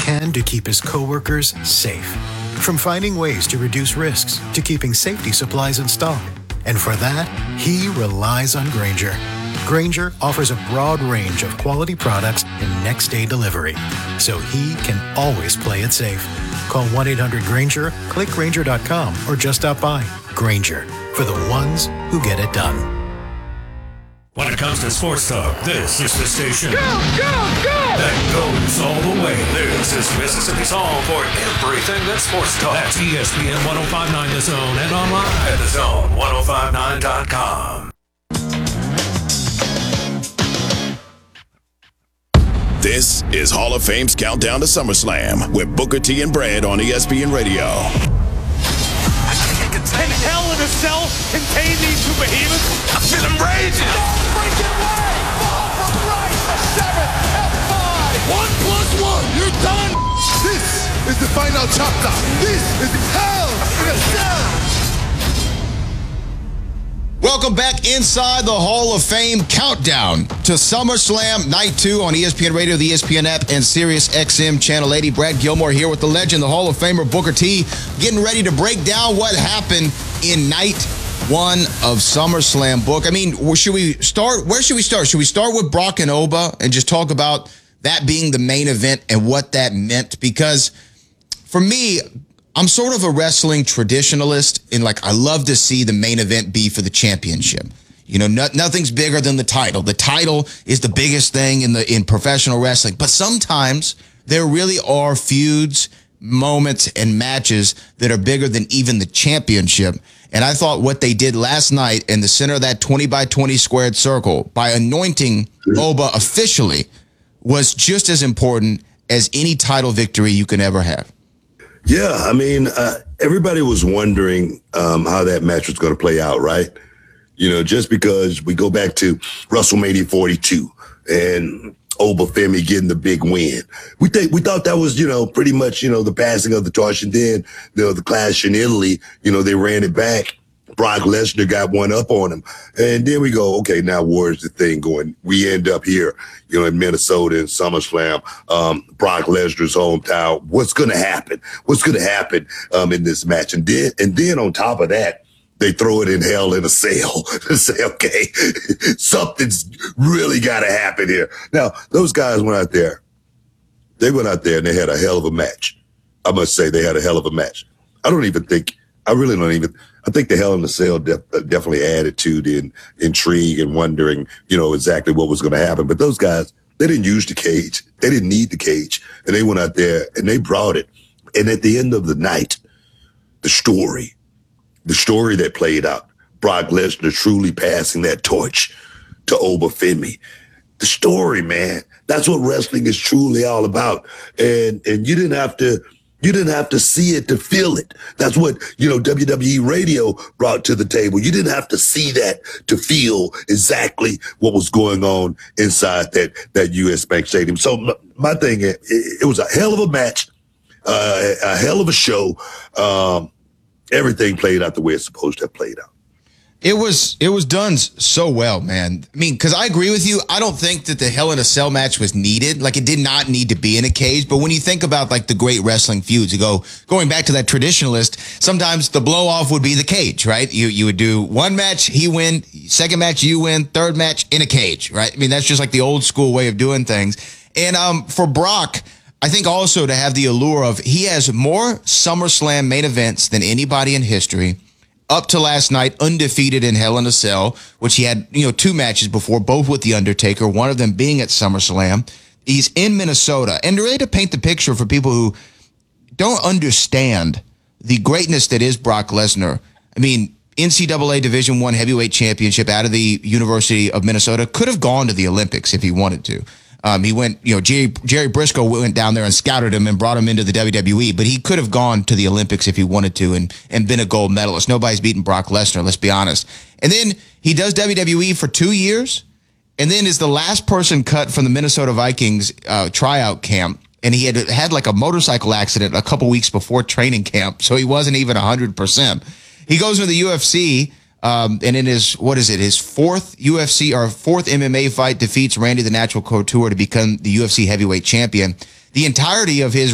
can to keep his coworkers safe. From finding ways to reduce risks to keeping safety supplies in stock. And for that, he relies on Grainger. Grainger offers a broad range of quality products and next-day delivery, so he can always play it safe. Call 1-800-GRAINGER, click Grainger.com, or just stop by. Grainger, for the ones who get it done. When it comes to sports talk, this is the station that goes all the way. This is Mississippi's home for everything that's sports talk. That's ESPN 105.9 The Zone and online at thezone1059.com. This is Hall of Fame's Countdown to SummerSlam with Booker T and Brad on ESPN Radio. Can Hell in a Cell contain these two behemoths? I feel them raging. Don't break it away. Fall from right. 7 F5. 1 + 1. You're done. This is the final chapter. This is Hell in a Cell. Welcome back inside the Hall of Fame countdown to SummerSlam Night 2 on ESPN Radio, the ESPN app, and Sirius XM Channel 80. Brad Gilmore here with the legend, the Hall of Famer Booker T, getting ready to break down what happened in Night 1 of SummerSlam. Book, I mean, where should we start? Should we start with Brock and Oba and just talk about that being the main event and what that meant? Because for me, I'm sort of a wrestling traditionalist, and I love to see the main event be for the championship. You know, nothing's bigger than the title. The title is the biggest thing in professional wrestling. But sometimes there really are feuds, moments, and matches that are bigger than even the championship. And I thought what they did last night in the center of that 20x20 squared circle by anointing Oba officially was just as important as any title victory you can ever have. Yeah, I mean, everybody was wondering how that match was going to play out, right? You know, just because we go back to WrestleMania 42 and Oba Femi getting the big win. We thought that was, pretty much, the passing of the torch. And then, the clash in Italy, they ran it back. Brock Lesnar got one up on him. And then we go, okay, now where's the thing going? We end up here, in Minnesota in SummerSlam, Brock Lesnar's hometown. What's going to happen? What's going to happen in this match? And then on top of that, they throw it in Hell in a Cell and say, okay, something's really got to happen here. Now, those guys went out there. They went out there and they had a hell of a match. I must say they had a hell of a match. I think the Hell in a Cell definitely added to the intrigue and wondering, exactly what was going to happen. But those guys, they didn't use the cage. They didn't need the cage. And they went out there and they brought it. And at the end of the night, the story that played out, Brock Lesnar truly passing that torch to Oba Femi. The story, man, that's what wrestling is truly all about. And you didn't have to see it to feel it. That's what, WWE radio brought to the table. You didn't have to see that to feel exactly what was going on inside that US Bank Stadium. So my thing, it was a hell of a match, a hell of a show. Everything played out the way it's supposed to have played out. It was done so well, man. I mean, because I agree with you. I don't think that the Hell in a Cell match was needed. It did not need to be in a cage. But when you think about the great wrestling feuds, going back to that traditionalist, sometimes the blow off would be the cage, right? You would do one match, he win, second match, you win, third match in a cage, right? I mean, that's just the old school way of doing things. And for Brock, I think also to have the allure of he has more SummerSlam main events than anybody in history. Up to last night, undefeated in Hell in a Cell, which he had, 2 matches before, both with The Undertaker, one of them being at SummerSlam. He's in Minnesota. And really to paint the picture for people who don't understand the greatness that is Brock Lesnar, I mean, NCAA Division I heavyweight championship out of the University of Minnesota, could have gone to the Olympics if he wanted to. He went, Jerry Briscoe went down there and scouted him and brought him into the WWE, but he could have gone to the Olympics if he wanted to and been a gold medalist. Nobody's beaten Brock Lesnar, let's be honest. And then he does WWE for 2 years and then is the last person cut from the Minnesota Vikings tryout camp. And he had a motorcycle accident a couple weeks before training camp, so he wasn't even 100%. He goes into the UFC. And in his fourth UFC or fourth MMA fight, defeats Randy the Natural Couture to become the UFC heavyweight champion. The entirety of his